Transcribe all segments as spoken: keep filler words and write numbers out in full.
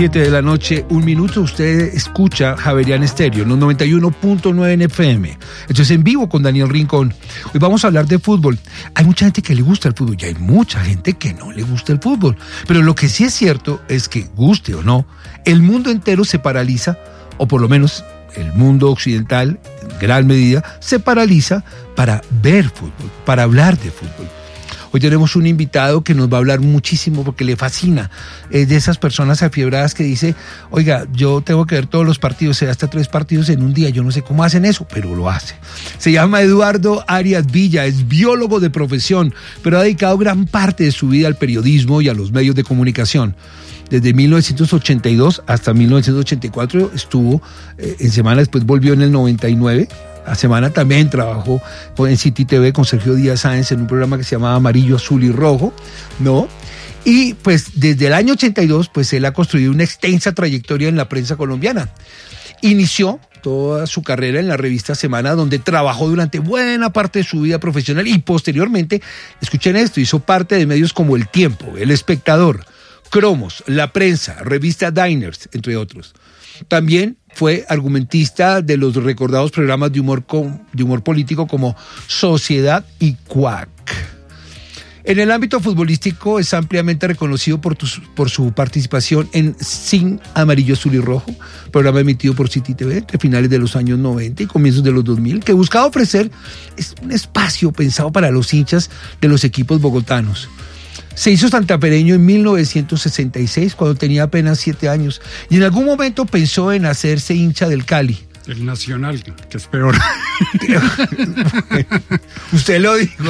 siete de la noche, un minuto, usted escucha Javerian Estéreo, los noventa y uno punto nueve en F M. Esto es En Vivo con Daniel Rincón. Hoy vamos a hablar de fútbol. Hay mucha gente que le gusta el fútbol y hay mucha gente que no le gusta el fútbol. Pero lo que sí es cierto es que, guste o no, el mundo entero se paraliza, o por lo menos el mundo occidental, en gran medida, se paraliza para ver fútbol, para hablar de fútbol. Hoy tenemos un invitado que nos va a hablar muchísimo porque le fascina. Es de esas personas afiebradas que dice, oiga, yo tengo que ver todos los partidos, sea hasta tres partidos en un día. Yo no sé cómo hacen eso, pero lo hace. Se llama Eduardo Arias Villa, es biólogo de profesión, pero ha dedicado gran parte de su vida al periodismo y a los medios de comunicación. Desde mil novecientos ochenta y dos hasta mil novecientos ochenta y cuatro estuvo eh, en Semana, después volvió en el noventa y nueve. A Semana también trabajó en City T V con Sergio Díaz Sáenz en un programa que se llamaba Amarillo, Azul y Rojo, ¿no? Y pues desde el año ochenta y dos, pues él ha construido una extensa trayectoria en la prensa colombiana. Inició toda su carrera en la revista Semana, donde trabajó durante buena parte de su vida profesional y posteriormente, escuchen esto, hizo parte de medios como El Tiempo, El Espectador, Cromos, La Prensa, revista Diners, entre otros. También fue argumentista de los recordados programas de humor, con, de humor político como Sociedad y Cuac. En el ámbito futbolístico es ampliamente reconocido por, tus, por su participación en Sin Amarillo, Azul y Rojo, programa emitido por City T V entre finales de los años noventa y comienzos de los dos mil, que buscaba ofrecer un espacio pensado para los hinchas de los equipos bogotanos. Se hizo santafereño en mil novecientos sesenta y seis, cuando tenía apenas siete años, y en algún momento pensó en hacerse hincha del Cali. El Nacional, que es peor. Usted lo dijo.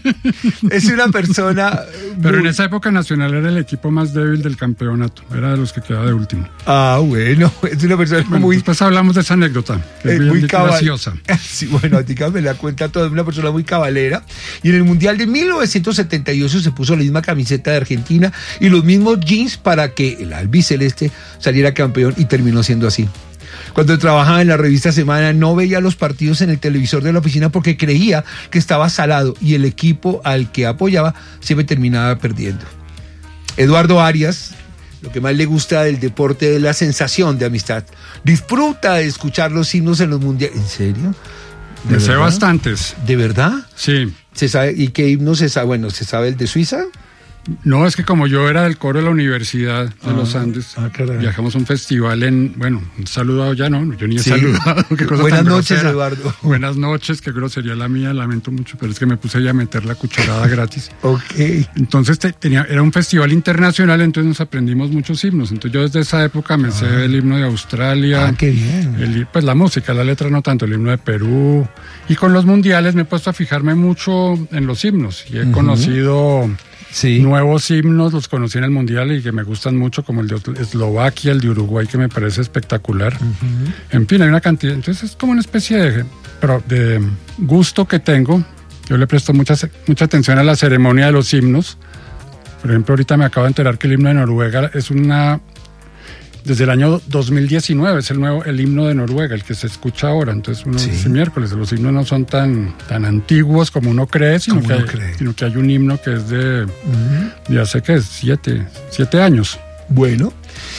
Es una persona... Pero muy... en esa época Nacional era el equipo más débil del campeonato. Era de los que quedaba de último. Ah, bueno. Es una persona bueno, muy... Después hablamos de esa anécdota, que es, es muy bien cabal... graciosa. Sí, bueno, a me la cuenta toda. Es una persona muy cabalera. Y en el Mundial de mil novecientos setenta y ocho se puso la misma camiseta de Argentina y los mismos jeans para que el albiceleste saliera campeón, y terminó siendo así. Cuando trabajaba en la revista Semana no veía los partidos en el televisor de la oficina porque creía que estaba salado y el equipo al que apoyaba siempre terminaba perdiendo. Eduardo Arias, lo que más le gusta del deporte es la sensación de amistad. Disfruta de escuchar los himnos en los mundiales. ¿En serio? Me sé bastantes. ¿De verdad? Sí. ¿Se sabe? ¿Y qué himno se sabe? Bueno, ¿se sabe el de Suiza? No, es que como yo era del coro de la Universidad de ah, los Andes, ah, viajamos a un festival en, bueno, un saludado ya no, yo ni he sí. saludado. Qué cosa Buenas tan noches, grosera. Eduardo. Buenas noches, qué grosería la mía, lamento mucho, pero es que me puse ya a meter la cucharada gratis. Ok. Entonces te, tenía, era un festival internacional, entonces nos aprendimos muchos himnos. Entonces yo desde esa época me ah. sé el himno de Australia. Ah, qué bien. El, pues la música, la letra no tanto, el himno de Perú. Y con los mundiales me he puesto a fijarme mucho en los himnos y he uh-huh. conocido... Sí. Nuevos himnos, los conocí en el Mundial y que me gustan mucho, como el de Eslovaquia, el de Uruguay, que me parece espectacular. Uh-huh. En fin, hay una cantidad. Entonces es como una especie de, de gusto que tengo. Yo le presto mucha, mucha atención a la ceremonia de los himnos. Por ejemplo, ahorita me acabo de enterar que el himno de Noruega es una... Desde el año dos mil diecinueve es el nuevo el himno de Noruega, el que se escucha ahora. Entonces uno sí. dice miércoles, los himnos no son tan, tan antiguos como uno cree, sino que, hay, cree. sino que hay un himno que es de, uh-huh. ya sé que es siete, siete años. Bueno,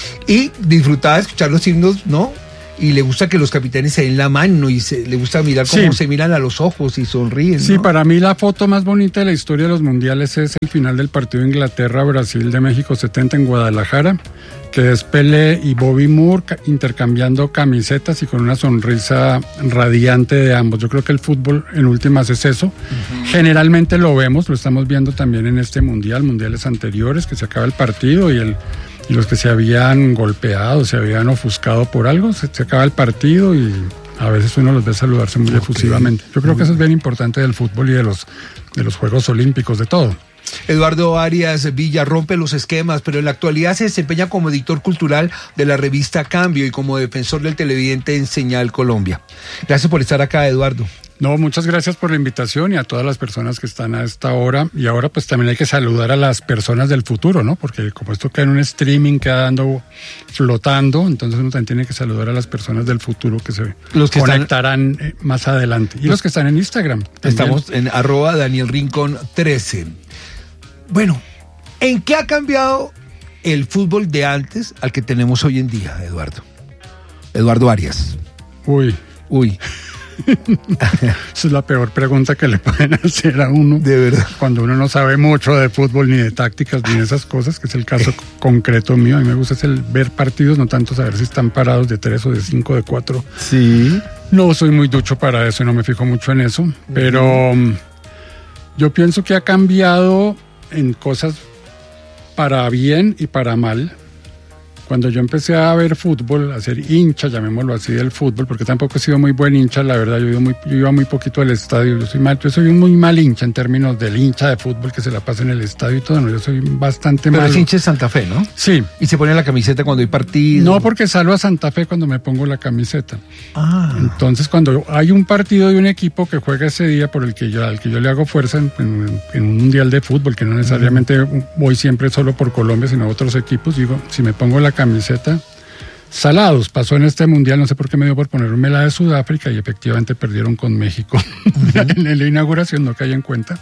y disfrutaba de escuchar los himnos, ¿no? Y le gusta que los capitanes se den la mano y se, le gusta mirar cómo sí. se miran a los ojos y sonríen, Sí, ¿no? Para mí la foto más bonita de la historia de los mundiales es el final del partido Inglaterra-Brasil de México setenta en Guadalajara, que es Pelé y Bobby Moore intercambiando camisetas y con una sonrisa radiante de ambos. Yo creo que el fútbol en últimas es eso. Uh-huh. Generalmente lo vemos, lo estamos viendo también en este mundial, mundiales anteriores, que se acaba el partido y el... Y los que se habían golpeado, se habían ofuscado por algo, se, se acaba el partido y a veces uno los ve saludarse muy okay. efusivamente. Yo creo que eso es bien importante del fútbol y de los, de los Juegos Olímpicos, de todo. Eduardo Arias Villa rompe los esquemas, pero en la actualidad se desempeña como editor cultural de la revista Cambio y como defensor del televidente en Señal Colombia. Gracias por estar acá, Eduardo. No, muchas gracias por la invitación y a todas las personas que están a esta hora. Y ahora pues también hay que saludar a las personas del futuro, ¿no? Porque como esto queda en un streaming, queda dando, flotando, entonces uno también tiene que saludar a las personas del futuro que se los que conectarán están, más adelante. Y los, los que están en Instagram. También. Estamos en arroba Daniel Rincón trece. Bueno, ¿en qué ha cambiado el fútbol de antes al que tenemos hoy en día, Eduardo? Eduardo Arias. Uy. Uy. Esa es la peor pregunta que le pueden hacer a uno. De verdad. Cuando uno no sabe mucho de fútbol, ni de tácticas, ni de esas cosas, que es el caso concreto mío. A mí me gusta es el ver partidos, no tanto saber si están parados de tres o de cinco, de cuatro. Sí. No soy muy ducho para eso y no me fijo mucho en eso. Pero uh-huh. yo pienso que ha cambiado en cosas para bien y para mal. Cuando yo empecé a ver fútbol, a ser hincha, llamémoslo así, del fútbol, porque tampoco he sido muy buen hincha, la verdad, yo iba muy, yo iba muy poquito al estadio, yo soy mal, yo soy un muy mal hincha en términos del hincha de fútbol que se la pasa en el estadio y todo, no, yo soy bastante malo. Pero es hincha de Santa Fe, ¿no? Sí. ¿Y se pone la camiseta cuando hay partido? No, porque salgo a Santa Fe cuando me pongo la camiseta. Ah. Entonces, cuando hay un partido de un equipo que juega ese día por el que yo, al que yo le hago fuerza en, en, en un mundial de fútbol, que no necesariamente uh-huh. voy siempre solo por Colombia, sino otros equipos, digo, si me pongo la camiseta, salados, pasó en este mundial, no sé por qué me dio por ponerme la de Sudáfrica y efectivamente perdieron con México uh-huh. en la inauguración, no caí en cuenta.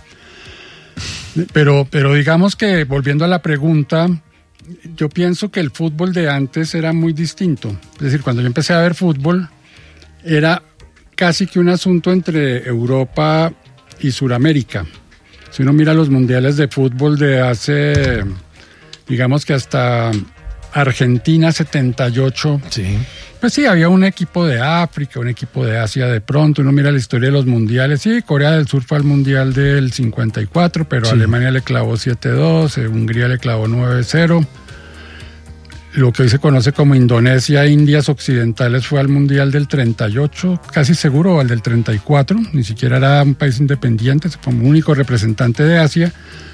Pero, pero digamos que, volviendo a la pregunta, yo pienso que el fútbol de antes era muy distinto. Es decir, cuando yo empecé a ver fútbol, era casi que un asunto entre Europa y Suramérica. Si uno mira los mundiales de fútbol de hace, digamos que hasta Argentina setenta y ocho, sí. pues sí, había un equipo de África, un equipo de Asia de pronto, uno mira la historia de los mundiales, sí, Corea del Sur fue al mundial del cincuenta y cuatro, pero sí. Alemania le clavó siete dos, Hungría le clavó nueve cero, lo que hoy se conoce como Indonesia, Indias Occidentales fue al mundial del treinta y ocho, casi seguro, o al del treinta y cuatro, ni siquiera era un país independiente, como único representante de Asia.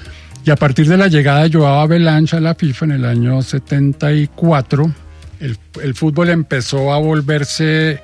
Y a partir de la llegada de Joao Havelange a la FIFA en el año setenta y cuatro, el, el fútbol empezó a volverse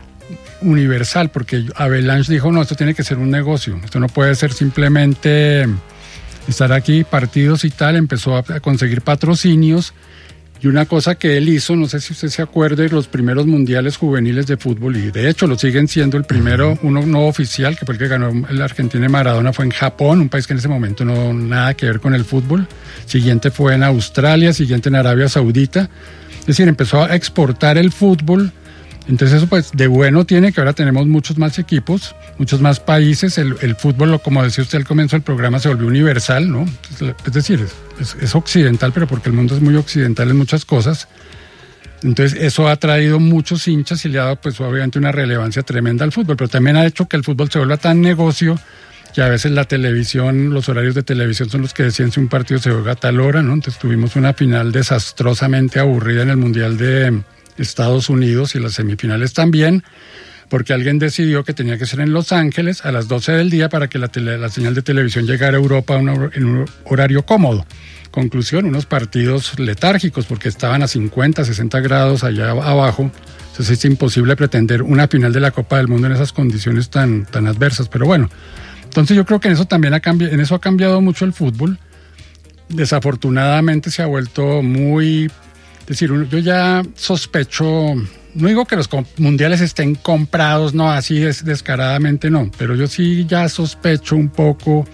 universal, porque Havelange dijo, no, esto tiene que ser un negocio, esto no puede ser simplemente estar aquí, partidos y tal, empezó a, a conseguir patrocinios. Y una cosa que él hizo, no sé si usted se acuerde, los primeros mundiales juveniles de fútbol, y de hecho lo siguen siendo, el primero, uno no oficial, que fue el que ganó el Argentina y Maradona, fue en Japón, un país que en ese momento no nada que ver con el fútbol. Siguiente fue en Australia, siguiente en Arabia Saudita. Es decir, empezó a exportar el fútbol. Entonces eso pues de bueno tiene que ahora tenemos muchos más equipos, muchos más países, el, el fútbol, como decía usted al comienzo del programa, se volvió universal, ¿no? Es decir, es, es, es occidental, pero porque el mundo es muy occidental en muchas cosas. Entonces eso ha traído muchos hinchas y le ha dado pues obviamente una relevancia tremenda al fútbol, pero también ha hecho que el fútbol se vuelva tan negocio que a veces la televisión, los horarios de televisión son los que decían si un partido se juega a tal hora, ¿no? Entonces tuvimos una final desastrosamente aburrida en el Mundial de Estados Unidos y las semifinales también, porque alguien decidió que tenía que ser en Los Ángeles a las doce del día para que la, tele, la señal de televisión llegara a Europa una, en un horario cómodo. Conclusión, unos partidos letárgicos porque estaban a cincuenta, sesenta grados allá abajo. Entonces es imposible pretender una final de la Copa del Mundo en esas condiciones tan, tan adversas. Pero bueno, entonces yo creo que en eso también ha cambiado, en eso ha cambiado mucho el fútbol. Desafortunadamente se ha vuelto muy... Es decir, yo ya sospecho, no digo que los mundiales estén comprados, no, así des, descaradamente no, pero yo sí ya sospecho un poco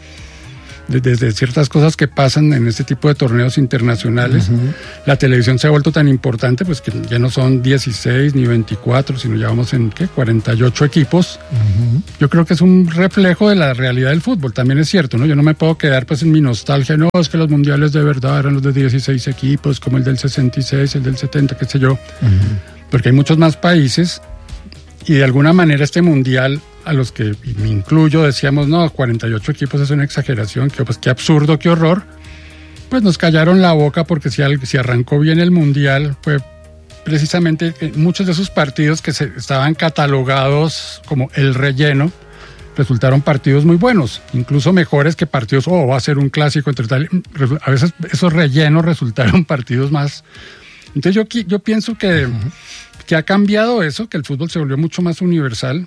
desde de, de ciertas cosas que pasan en este tipo de torneos internacionales. Uh-huh. La televisión se ha vuelto tan importante, pues que ya no son dieciséis ni veinticuatro, sino ya vamos en, ¿qué? cuarenta y ocho equipos. Uh-huh. Yo creo que es un reflejo de la realidad del fútbol, también es cierto, ¿no? Yo no me puedo quedar pues en mi nostalgia, no, es que los mundiales de verdad eran los de dieciséis equipos, como el del sesenta y seis, el del setenta, qué sé yo, uh-huh. porque hay muchos más países y de alguna manera este mundial, a los que me incluyo, decíamos, no, cuarenta y ocho equipos es una exageración, que pues qué absurdo, qué horror, pues nos callaron la boca porque si, si arrancó bien el mundial fue precisamente muchos de esos partidos que se estaban catalogados como el relleno, resultaron partidos muy buenos, incluso mejores que partidos, oh, va a ser un clásico entre tal. A veces esos rellenos resultaron partidos más. Entonces yo, yo pienso que, uh-huh. que ha cambiado eso, que el fútbol se volvió mucho más universal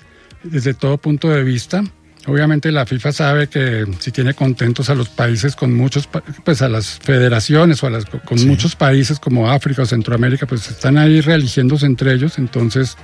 desde todo punto de vista. Obviamente la FIFA sabe que si tiene contentos a los países con muchos, pues a las federaciones o a las con sí. muchos países como África o Centroamérica, pues están ahí reeligiéndose entre ellos, entonces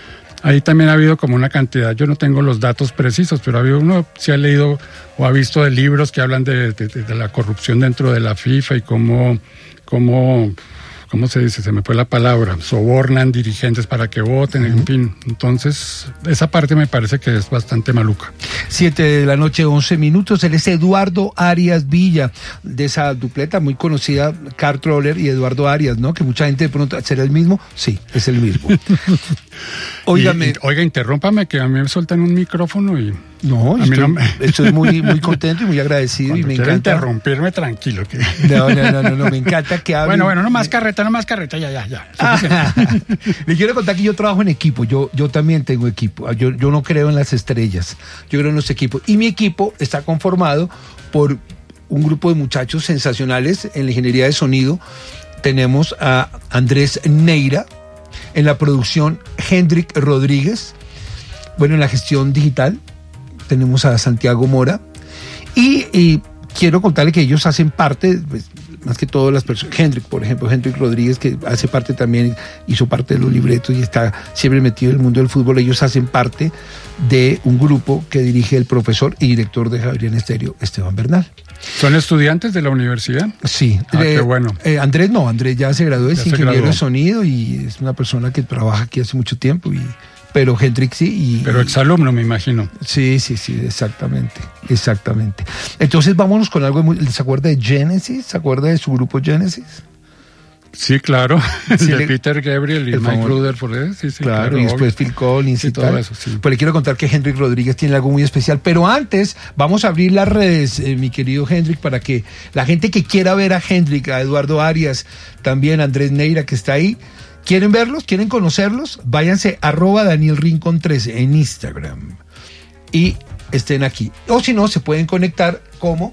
ahí también ha habido como una cantidad, yo no tengo los datos precisos, pero ha habido uno, si ha leído o ha visto de libros que hablan de, de, de la corrupción dentro de la FIFA y cómo, cómo, ¿cómo se dice? Se me fue la palabra. Sobornan dirigentes para que voten, uh-huh. en fin. Entonces, esa parte me parece que es bastante maluca. Siete de la noche, once minutos. Él es Eduardo Arias Villa, de esa dupleta muy conocida, Carl Troller y Eduardo Arias, ¿no? Que mucha gente de pronto, ¿será el mismo? Sí, es el mismo. Óigame. Y, y, oiga, interrúmpame, que a mí me sueltan un micrófono y... No, a estoy, mí no me... estoy muy, muy contento y muy agradecido. Cuando y me quiera encanta interrumpirme, tranquilo. Que... No, no, no, no, no, me encanta que hable. Bueno, bueno, no más carreta, no más carreta, ya, ya, ya. Ah, le quiero contar que yo trabajo en equipo, yo, yo también tengo equipo. Yo, yo no creo en las estrellas, yo creo en los equipos. Y mi equipo está conformado por un grupo de muchachos sensacionales en la ingeniería de sonido. Tenemos a Andrés Neira, en la producción Hendrik Rodríguez, bueno, en la gestión digital tenemos a Santiago Mora y, y quiero contarle que ellos hacen parte, pues, más que todas las personas, Hendrik, por ejemplo, Hendrik Rodríguez, que hace parte también, hizo parte de los libretos y está siempre metido en el mundo del fútbol. Ellos hacen parte de un grupo que dirige el profesor y director de Javeriana Estéreo, Esteban Bernal. ¿Son estudiantes de la universidad? Sí. Ah, eh, qué bueno. Eh, Andrés no, Andrés ya se graduó, es ingeniero graduó. de sonido y es una persona que trabaja aquí hace mucho tiempo y... Pero Hendrik sí. Y, Pero exalumno, me imagino. Sí, sí, sí, exactamente, exactamente. Entonces vámonos con algo, muy, ¿se acuerda de Genesis? ¿Se acuerda de su grupo Genesis? Sí, claro, Sí, de le, Peter Gabriel y Mike Rutherford, sí, sí, claro, claro, y después obvio. Phil Collins Sí, y todo tal. eso, sí. Pues le quiero contar que Hendrik Rodríguez tiene algo muy especial, pero antes vamos a abrir las redes, eh, mi querido Hendrik, para que la gente que quiera ver a Hendrik, a Eduardo Arias, también a Andrés Neira que está ahí, ¿quieren verlos? ¿Quieren conocerlos? Váyanse arroba Daniel Rincón trece en Instagram y estén aquí. O si no, se pueden conectar como...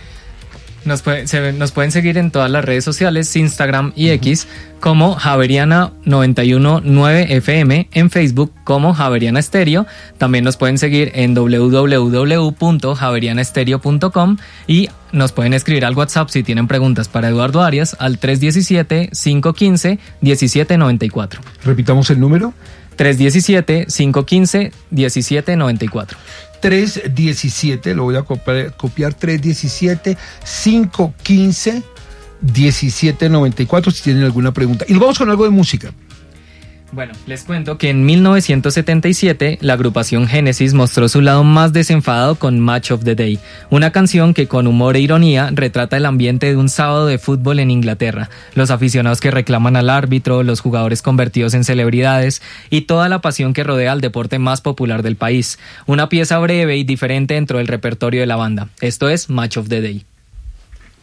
Nos, puede, se, nos pueden seguir en todas las redes sociales, Instagram y X, como Javeriana noventa y uno punto nueve F M, en Facebook como Javeriana Estéreo. También nos pueden seguir en doble u doble u doble u punto javeriana estéreo punto com y nos pueden escribir al WhatsApp si tienen preguntas para Eduardo Arias al tres uno siete, cinco uno cinco, uno siete nueve cuatro. Repitamos el número. tres uno siete, cinco uno cinco, uno siete nueve cuatro. tres diecisiete, lo voy a copiar, copiar tres diecisiete, cinco quince, diecisiete noventa y cuatro si tienen alguna pregunta. Y nos vamos con algo de música. Bueno, les cuento que en mil novecientos setenta y siete la agrupación Genesis mostró su lado más desenfadado con Match of the Day, una canción que con humor e ironía retrata el ambiente de un sábado de fútbol en Inglaterra, los aficionados que reclaman al árbitro, los jugadores convertidos en celebridades y toda la pasión que rodea al deporte más popular del país. Una pieza breve y diferente dentro del repertorio de la banda. Esto es Match of the Day.